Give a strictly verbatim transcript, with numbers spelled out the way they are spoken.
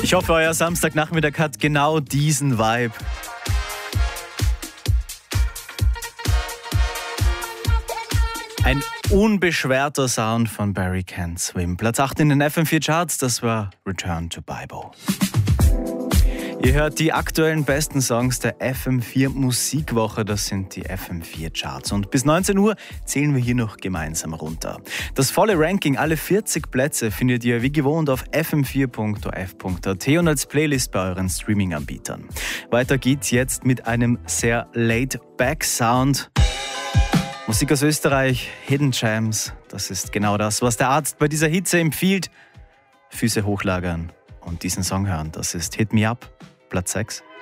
Ich hoffe, euer Samstagnachmittag hat genau diesen Vibe. Ein unbeschwerter Sound von Barry Can't Swim. Platz acht in den F M vier Charts, das war Return to Bible. Ihr hört die aktuellen besten Songs der F M vier Musikwoche, das sind die F M vier Charts. Und bis neunzehn Uhr zählen wir hier noch gemeinsam runter. Das volle Ranking, alle vierzig Plätze, findet ihr wie gewohnt auf f m vier punkt o f punkt a t und als Playlist bei euren Streaming-Anbietern. Weiter geht's jetzt mit einem sehr laid-back-Sound. Musik aus Österreich, Hidden Gems, das ist genau das, was der Arzt bei dieser Hitze empfiehlt. Füße hochlagern und diesen Song hören, das ist Hit Me Up, Platz sechs.